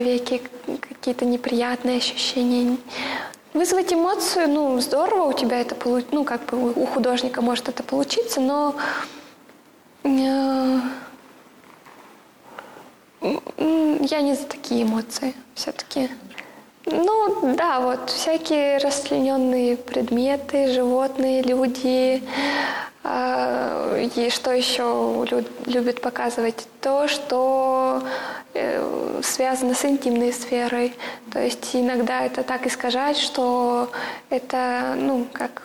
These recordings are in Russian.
Веки какие-то неприятные ощущения. Вызвать эмоцию, ну, здорово, у тебя это ну, как бы у художника может это получиться, но я не за такие эмоции все-таки. Ну, да, вот всякие расчлененные предметы, животные, люди. И что еще любят показывать? То, что связано с интимной сферой. То есть иногда это так искажать, что это, ну, как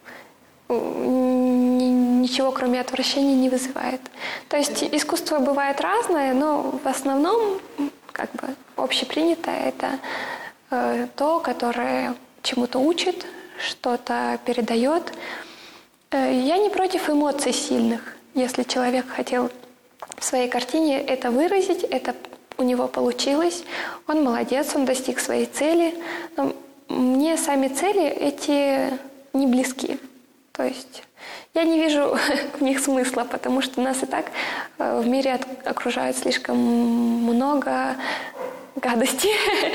ничего, кроме отвращения, не вызывает. То есть искусство бывает разное, но в основном, как бы, общепринятое это то, которое чему-то учит, что-то передает. Я не против эмоций сильных. Если человек хотел в своей картине это выразить, это у него получилось, он молодец, он достиг своей цели. Но мне сами цели эти не близки. То есть я не вижу в них смысла, потому что нас и так в мире окружает слишком много гадости.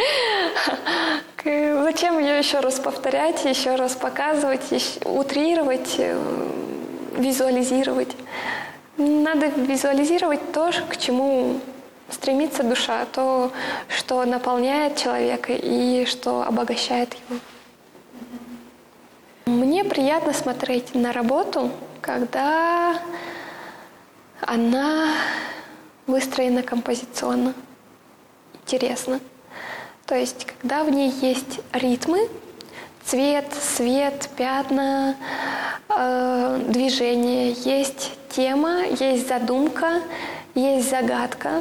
Зачем ее еще раз повторять, еще раз показывать, утрировать, визуализировать? Надо визуализировать то, к чему стремится душа, то, что наполняет человека и что обогащает его. Мне приятно смотреть на работу, когда она выстроена композиционно. Интересно. То есть, когда в ней есть ритмы, цвет, свет, пятна, движение, есть тема, есть задумка, есть загадка,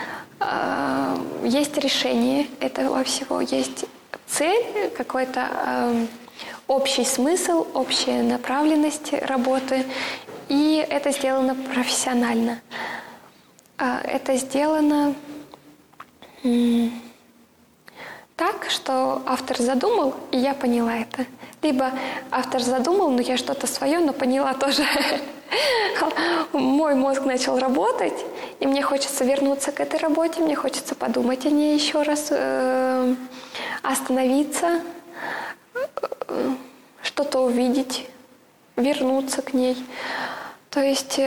есть решение этого всего, есть цель, какой-то общий смысл, общая направленность работы, и это сделано профессионально. Это сделано так, что автор задумал, и я поняла это. Либо автор задумал, но я что-то свое, но поняла тоже. Мой мозг начал работать, и мне хочется вернуться к этой работе, мне хочется подумать о ней еще раз, остановиться, что-то увидеть, вернуться к ней. То есть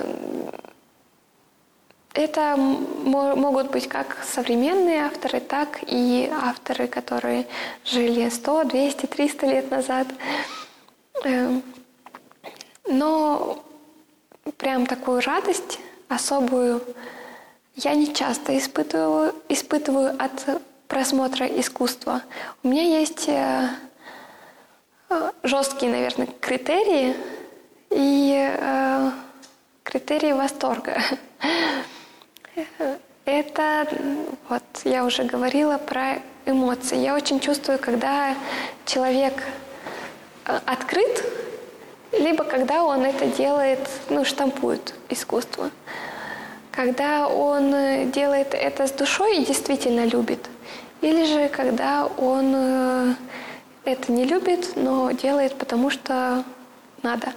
это могут быть как современные авторы, так и авторы, которые жили 100, 200, 300 лет назад. Но прям такую радость особую я не часто испытываю от просмотра искусства. У меня есть жесткие, наверное, критерии и критерии восторга. Это, вот я уже говорила про эмоции. Я очень чувствую, когда человек открыт, либо когда он это делает, ну, штампует искусство. Когда он делает это с душой и действительно любит. Или же когда он это не любит, но делает, потому что надо.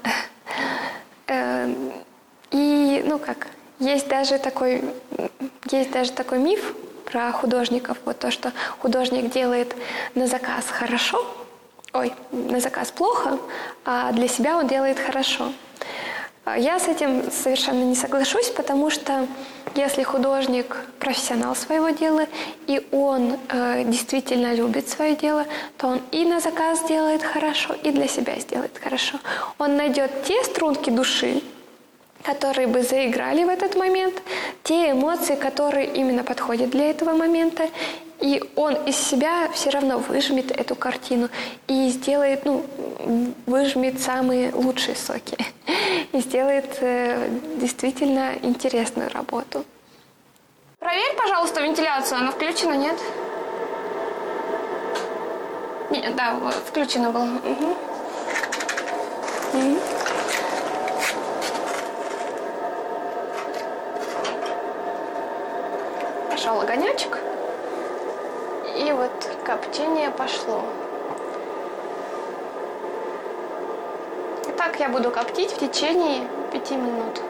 И, ну как, есть даже такой миф про художников, вот то, что художник делает на заказ хорошо, на заказ плохо, а для себя он делает хорошо. Я с этим совершенно не соглашусь, потому что если художник профессионал своего дела, и он действительно любит свое дело, то он и на заказ делает хорошо, и для себя сделает хорошо. Он найдет те струнки души, которые бы заиграли в этот момент, те эмоции, которые именно подходят для этого момента, и он из себя все равно выжмет эту картину и сделает, выжмет самые лучшие соки и сделает действительно интересную работу. Проверь, пожалуйста, вентиляцию. Она включена, нет? Нет, да, включена была. Угу. Угу. Пошел огонечек. И вот коптение пошло. Итак, я буду коптить в течение 5 минут.